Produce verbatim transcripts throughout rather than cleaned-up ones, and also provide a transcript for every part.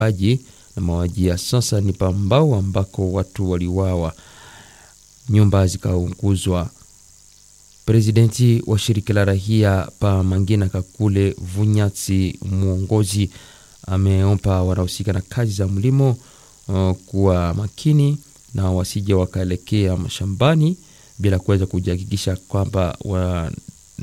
aji na mauaji ya sasa ni Pambau ambako watu waliuawa, nyumba zikaunguzwa. Presidenti wa shirika la rahia pa Mangina Kakule Vunyatsi Muongozi ameomba wanaohusika na kazi za mlimo uh, kuwa makini na wasije wakaelekea mashambani bila kuweza kujihakikisha kwamba wa,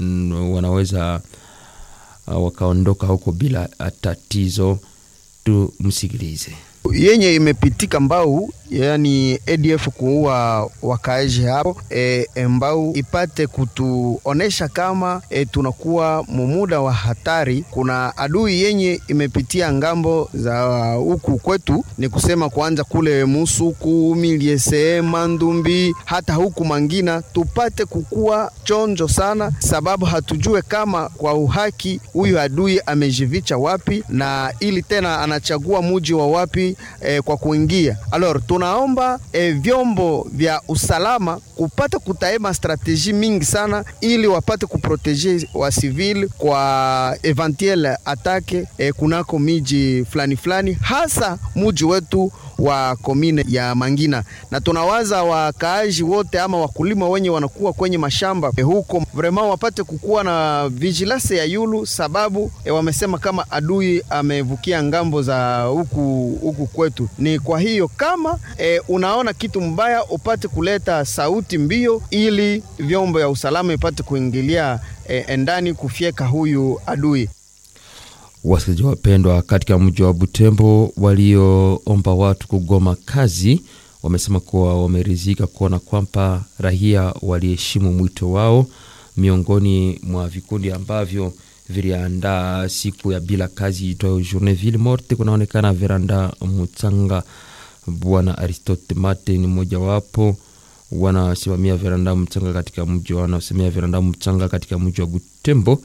wanaweza uh, wakaondoka huko bila tatizo. Tu msikilize. Yenye imepitika Mbau, yani A D F kuua wakaaji hapo, e, Mbau ipate kutuonesha kama e, tunakuwa mumuda wa hatari. Kuna adui yenye imepitia ngambo za huku kwetu, ni kusema kuanza kule Musuku, Miliese, Mandumbi, hata huku Mangina. Tupate kukua chonjo sana, sababu hatujue kama kwa uhaki huyu adui amejivicha wapi na ili tena anachagua muji wa wapi E, kwa kuingia. Alors tunaomba e, vyombo vya usalama kupata kutaema strategie mingi sana ili wapate kuproteger wa civil kwa eventuel atake e, kunako miji flani flani, hasa muji wetu wa komine ya Mangina. Na tunawaza wakaaji wote ama wakulima wenye wanakuwa kwenye mashamba e, huko vraiment wapate kukua na vigilance ya yulu, sababu e, wamesema kama adui amevukia ngambo za huku huku kwetu. Ni kwa hiyo kama e, unaona kitu mbaya upate kuleta sauti mbio ili vyombo ya usalama ipate kuingilia e, endani kufieka huyu adui. Wasikilizaji wapendwa, katika mji wa Butembo walioomba watu kugoma kazi wamesema kuwa wameridhika kuona kwamba raia waliheshimu mwito wao. Miongoni mwa vikundi ambavyo viliandaa siku ya bila kazi itoyo Journée Ville Morte kunaonekana Veranda Mutsanga. Bwana Aristote Mate ni mmoja wapo wanasimamia Veranda Mutsanga katika mji wanaosemea Veranda Mutsanga katika mji wa Butembo.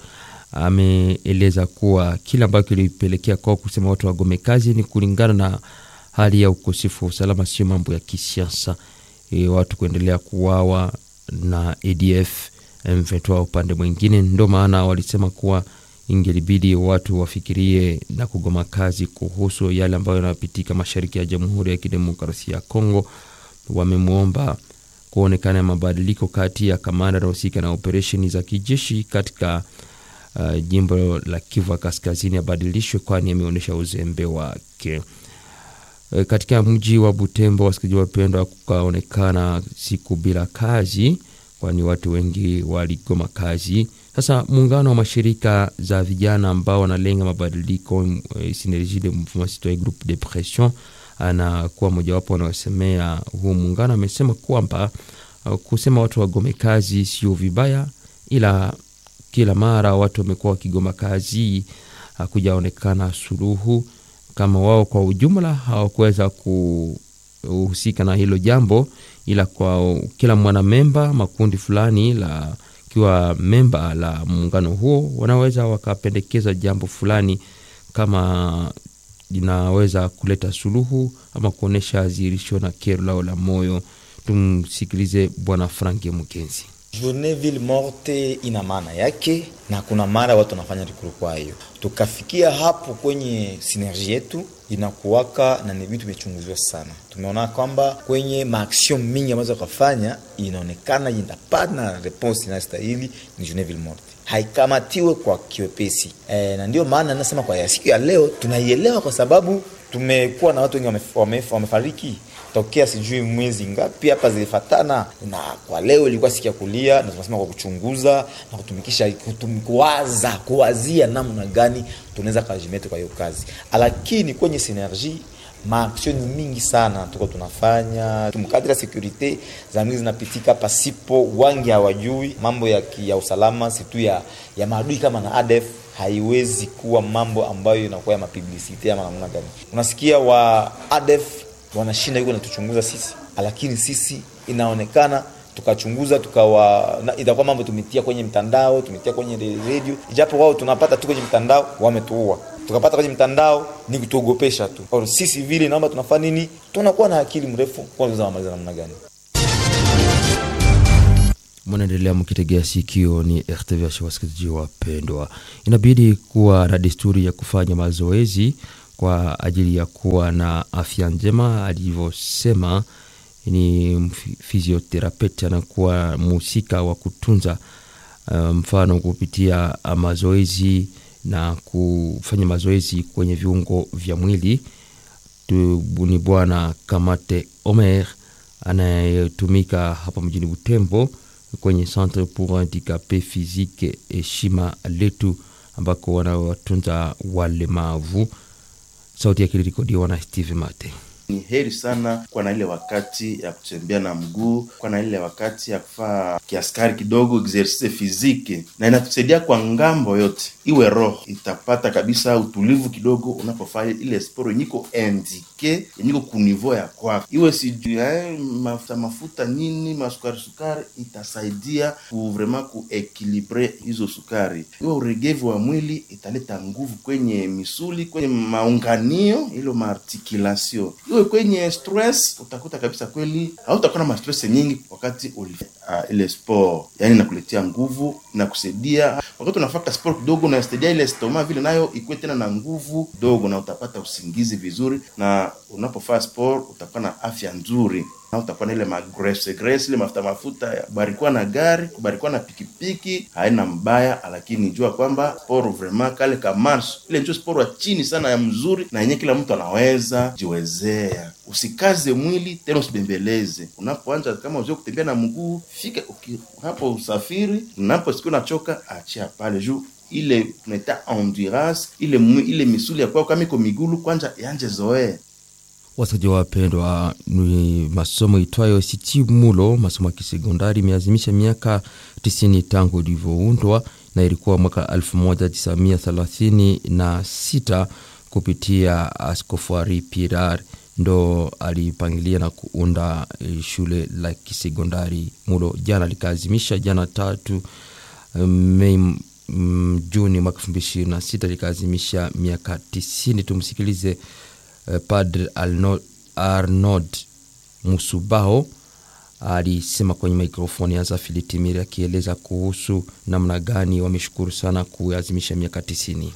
Ameeleza kuwa kila ambacho kilipelekea kwa kusema watu wagome kazi ni kulingana na hali ya ukosefu wa usalama, sio mambo ya kisiasa. E, watu kuendelea kuuawa na A D F M ishirini na tatu upande mwingine. Ndio maana walisema kuwa ingelibidi watu wafikirie na kugoma kazi kuhusu yale ambayo yanapitika mashariki ya Jamhuri ya Kidemokrasia ya Kongo. Wamemuomba kuonekana mabadiliko kati ya kamanda na usika na operesheni za kijeshi katika Uh, jimbo la Kivu Kaskazini abadilishwe, kwani ameonyesha uzembe wake. Uh, katika mji wa Butembo wasikilizaji wapendwa, kukaonekana siku bila kazi, kwani watu wengi waligoma kazi. Sasa muungano wa mashirika za vijana ambao wanalenga mabadiliko uh, Synergie de Mouvement Citoyen Groupe de Pression ana kuwa moja wapo wanaosemea huu muungano. Amesema kwamba uh, kusema watu wagome kazi sio vibaya, ila kila mara watu wamekuwa wakigoma kazi hakujaonekana suluhu. Kama wao kwa ujumla hawakuweza kuhusika na hilo jambo, ila kwa kila mwana memba makundi fulani la kiwa memba la muungano huo wanaweza wakapendekeza jambo fulani kama linaweza kuleta suluhu ama kuonesha azirisho na kero lao la moyo. Tumsikilize Bwana Frankie Mukenzi. Journée Ville Morte ina maana yake na kuna mara watu wanafanya rikuru kwa hiyo. Tukafikia hapo kwenye synergie yetu inakuwaka na ni vitu vimechunguzwa sana. Tumeona kwamba kwenye maaction mingi ambazo kufanya inaonekana inapata response inastahili ni Journée Ville Morte. Haikamatiwe kwa kiwepesi. E, na ndio maana nasema kwa ya siku ya leo tunaielewa kwa sababu tumekuwa na watu wengi wamefariki tokea sijui mwezi ngapi hapa zilifatana, na kwa leo ilikuwa siku ya kulia na tunasema kwa kuchunguza na kutumikisha kuwaza kuwazia namna gani tunaweza kujimeta kwa hiyo kazi. Lakini kwenye synergie maaction mingi sana tuko tunafanya tumkadira security za mingi zinapitika pasipo wangi hawajui mambo ya ya usalama situ ya ya maadui kama na A D F. Haiwezi kuwa mambo ambayo inakuwa ya mapublicity ama namna gani. Unasikia wa A D F wanashinda yuko na tuchunguza sisi, lakini sisi inaonekana tukachunguza tukawa itakuwa mambo tumetia kwenye mtandao, tumetia kwenye radio, ijapo wao tunapata tu kwenye mtandao wametuua, tukapata kwenye mtandao ni kutuogopesha tu. Au sisi vile naomba tunafanya nini? Tunakuwa na akili mrefu kwa kuzamaliza namna gani. Mnaendelea mkitegea sikio ni R T V H wasikilizaji wapendwa. Inabidi kuwa na desturi ya kufanya mazoezi kwa ajili ya kuwa na afya njema. Alivyosema ni physiotherapist, anakuwa mhusika wa kutunza uh, mfano kupitia mazoezi na kufanya mazoezi kwenye viungo vya mwili. Ni bwana Kamate Omer anayetumika hapa mjini Butembo kwenye Centre pour Handicapés Physiques Heshima Letu, ambako wanawatunza walemavu. Sauti ya kilirekodiwa na Steve Mate. Ni heri sana kwa na ile wakati ya kutembea na mguu, kwa na ile wakati ya kufaa kiaskari kidogo exercice physique, na inatusaidia kwa ngambo yote. Iwe roho itapata kabisa utulivu kidogo unapofanya ile sport yenyiko indique, yenyiko ku niveau ya kwako. Iwe sijui eh, mafuta mafuta nini, masukari sukari, itasaidia ku vraiment ku equilibrer hizo sukari. Iwe uregevu wa mwili, italeta nguvu kwenye misuli, kwenye maunganio, ilo maarticulation. Iwe kwenye stress, utakuta kabisa kweli hautakuwa na stress nyingi wakati ulifanya uh, ile sport. Yani inakuletea nguvu na kusaidia wakati unafanya sport kidogo, na saidia ile stoma vile nayo ikuwe tena na nguvu dogo, na utapata usingizi vizuri, na unapofanya sport utakuwa na afya nzuri, na utakuwa na ile magress grace, ile mafuta mafuta ya kubarikwa na gari, kubarikwa na pikipiki, haina mbaya. Lakini jua kwamba sport vraiment kale ka march ile ndio sport wa chini sana ya mzuri, na yenyewe kila mtu anaweza jiwezea. Usikaze mwili tena, usibembeleze. Unapoanza kama unataka kutembea na mguu, fika hapo usafiri, unaposikia unachoka, achia pale juu ile tunaita endurance, ile ile misuli ya kwako kama iko migulu kwanza yanje zoe. Wasaji wapendwa, ni masomo itwayo Sitimulo, masomo ya kisekondari, imeazimisha miaka tisini tangu ilivyoundwa, na ilikuwa mwaka elfu moja tisa mia thelathini na sita kupitia Askofu Ari Pirar ndo alipangilia na kuunda shule la kisekondari Mulo. Jana likazimisha jana tatu Mei Mm, Juni mwaka elfu mbili ishirini na sita likazimisha miaka tisini. Tumsikilize uh, Padre Arnold, Arnold Musubao alisema kwenye mikrofoni ya Zafili Timiri, akieleza kuhusu namna gani wameshukuru sana kuazimisha miaka tisini.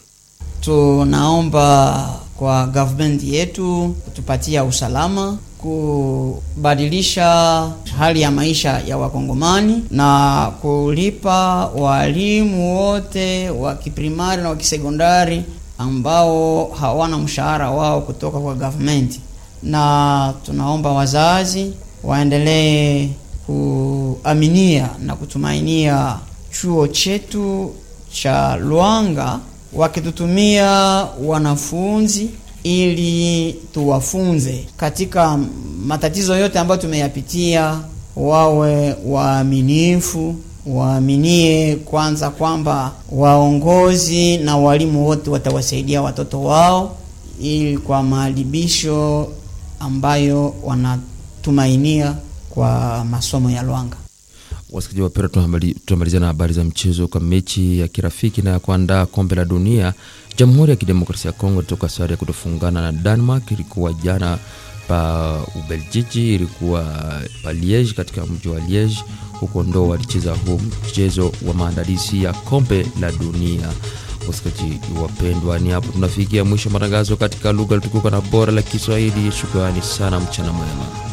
Tunaomba kwa government yetu kutupatia usalama, kubadilisha hali ya maisha ya Wakongomani, na kulipa walimu wote wa kiprimari na wa kisekondari ambao hawana mshahara wao kutoka kwa government. Na tunaomba wazazi waendelee kuaminia na kutumainia chuo chetu cha Luanga, wakitutumia wanafunzi ili tuwafunze katika matatizo yote ambayo tumeyapitia. Wawe waaminifu, waaminie kwanza kwamba waongozi na walimu wote watawasaidia watoto wao, ili kwa maadibisho ambayo wanatumainia kwa masomo ya Luanga. Wasikilizaji wapendwa, tunamalizana na habari za mchezo. Kwa mechi ya kirafiki na ya kuandaa kombe la dunia, Jamhuri ya Kidemokrasia ya Kongo toka sare ya kutofungana na Denmark. Ilikuwa jana pa Ubelgiji, ilikuwa pa Liege, katika mji wa Liege. Huko ndo walicheza huu mchezo wa maandalizi ya kombe la dunia. Wasikilizaji wapendwa, ni hapo tunafikia mwisho matangazo katika lugha tukuka na bora la Kiswahili. Shukrani sana, mchana mwema.